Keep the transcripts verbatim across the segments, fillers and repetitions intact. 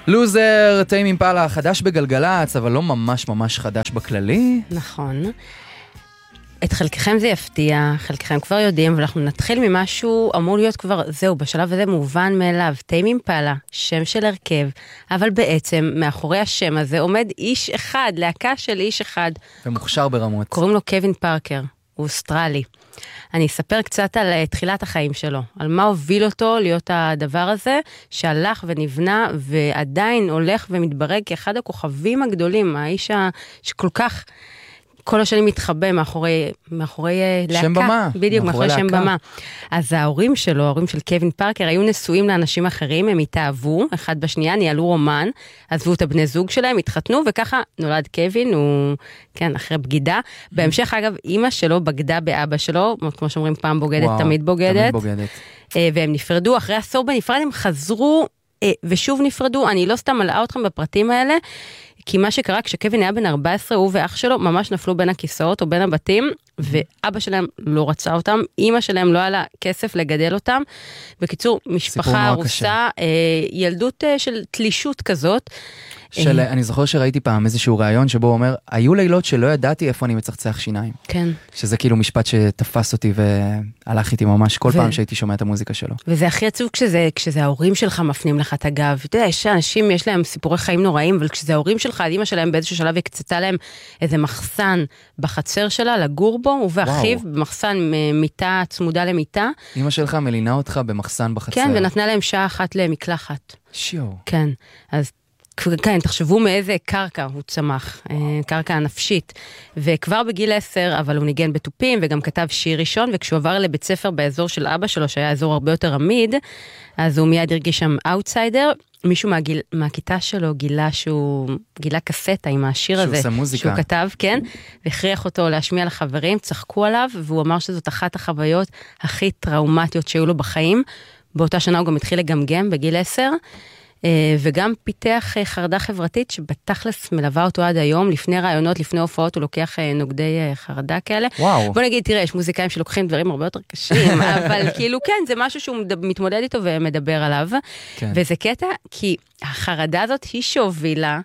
לוזר, טיים אימפלה, חדש בגלגלץ, אבל לא ממש ממש חדש בכללי. נכון. את חלקכם זה יפתיע, חלקכם כבר יודעים, ואנחנו נתחיל ממשהו אמור להיות כבר, זהו, בשלב הזה מובן מאליו, טיים אימפלה, שם של הרכב, אבל בעצם מאחורי השם הזה עומד איש אחד, להקה של איש אחד. ומוכשר ברמות. קוראים לו קווין פארקר, הוא אוסטרלי. אני אספר קצת על תחילת החיים שלו, על מה הוביל אותו להיות הדבר הזה, שהלך ונבנה ועדיין הולך ומתברג כאחד הכוכבים הגדולים, האיש שכל כך כל השנים מתחבא מאחורי, מאחורי להקה. שם במה. בדיוק, מאחורי, מאחורי שם במה. אז ההורים שלו, ההורים של קווין פארקר, היו נשואים לאנשים אחרים, הם התאהבו, אחד בשנייה, ניהלו רומן, עזבו את הבני זוג שלהם, התחתנו, וככה נולד קווין, הוא, כן, אחרי בגידה. בהמשך, אגב, אמא שלו בגדה באבא שלו, כמו שאומרים, פעם בוגדת, וואו, תמיד בוגדת. תמיד בוגדת. והם נפרדו, אחרי עשור בנפרד, הם חזרו, ושוב נפרדו. אני לא סתם מלאה אתכם בפרטים האלה, כי מה שקרה, כשקווין היה בן ארבע עשרה, הוא ואח שלו ממש נפלו בין הכיסאות או בין הבתים, ואבא שלהם לא רצה אותם, אמא שלהם לא היה לה כסף לגדל אותם. בקיצור, משפחה הרוסה, ילדות של תלישות כזאת. של, אני זוכר שראיתי פעם איזשהו ראיון שבו הוא אומר, היו לילות שלא ידעתי איפה אני מצחצח שיניים. כן. שזה כאילו משפט שתפס אותי והלך איתי ממש כל ו... פעם שהייתי שומע את המוזיקה שלו. וזה הכי עצוב כשזה, כשזה ההורים שלך מפנים לך את הגב. אתה יודע, יש אנשים, יש להם סיפורי חיים נוראים, אבל כשזה ההורים שלך, אמא שלהם באיזשהו שלב הקצצה להם איזה מחסן בחצר שלה, לגור בו, ובאחיו, במחסן מיטה צמודה למיטה. אמא שלך מלינה אותך במחסן בחצר. כן, ונתנה להם שעה אחת למקלחת. שיו. כן, אז כן, תחשבו מאיזה קרקע הוא צמח, קרקע נפשית, וכבר בגיל עשר, אבל הוא ניגן בטופים, וגם כתב שיר ראשון, וכשהוא עבר לבית ספר באזור של אבא שלו, שהיה אזור הרבה יותר עמיד, אז הוא מיד הרגיש שם אאוטסיידר, מישהו מהגיל, מהכיתה שלו גילה שהוא, גילה קסטה עם השיר הזה, שהוא כתב, כן, והכריח אותו להשמיע לחברים, צחקו עליו, והוא אמר שזאת אחת החוויות הכי טראומטיות שהיו לו בחיים, באותה שנה הוא גם התחיל לגמגם בגיל עשר, וגם פיתח חרדה חברתית שבתכלס מלווה אותו עד היום, לפני רעיונות, לפני הופעות, הוא לוקח נוגדי חרדה כאלה. וואו. בוא נגיד, תראה, יש מוזיקאים שלוקחים דברים הרבה יותר קשים, אבל כאילו כן, זה משהו שהוא מתמודד איתו ומדבר עליו, כן. וזה קטע, כי החרדה הזאת היא שהובילה,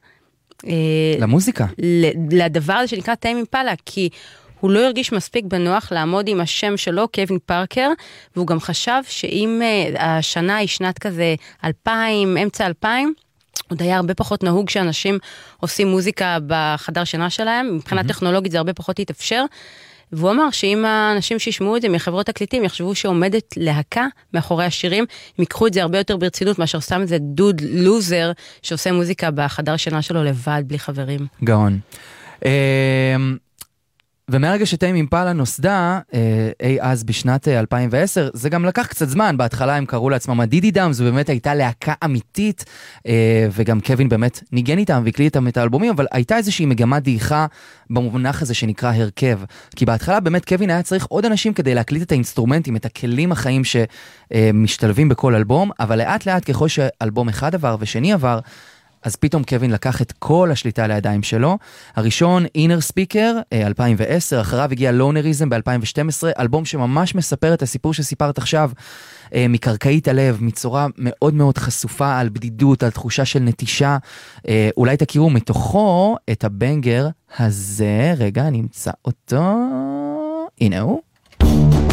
למוזיקה. לדבר הזה שנקרא טיים אימפלה, כי הוא לא הרגיש מספיק בנוח לעמוד עם השם שלו, קווין פארקר, והוא גם חשב שאם השנה היא שנת כזה אלפיים, אמצע אלפיים, עוד היה הרבה פחות נהוג שאנשים עושים מוזיקה בחדר שינה שלהם, מבחינת טכנולוגית זה הרבה פחות התאפשר, והוא אמר שאם האנשים שישמעו את זה מחברות תקליטים, יחשבו שעומדת להקה מאחורי השירים, הם ייקחו את זה הרבה יותר ברצינות, מאשר סתם איזה דוד לוזר, שעושה מוזיקה בחדר שינה שלו לבד, בלי חברים. גאון. ומהרגע שטיים אימפלה נוסדה, אי אז בשנת אלפיים ועשר, זה גם לקח קצת זמן, בהתחלה הם קראו לעצמם הדידי דאמס, ובאמת הייתה להקה אמיתית, וגם קווין באמת ניגן איתם והקליט איתם את האלבומים, אבל הייתה איזושהי מגמת דעיכה במונח הזה שנקרא הרכב, כי בהתחלה באמת קווין היה צריך עוד אנשים כדי להקליט את האינסטרומנטים, את הכלים החיים שמשתלבים בכל אלבום, אבל לאט לאט ככל שאלבום אחד עבר ושני עבר, אז פתאום קווין לקח את כל השליטה לידיים שלו. הראשון, Inner Speaker, אלפיים ועשר, אחריו הגיע Lonerism ב-אלפיים ושתים עשרה, אלבום שממש מספר את הסיפור שסיפרת עכשיו, מקרקעית הלב, מצורה מאוד מאוד חשופה על בדידות, על תחושה של נטישה. אולי תכירו מתוכו את הבנגר הזה, רגע, נמצא אותו, הנה הוא.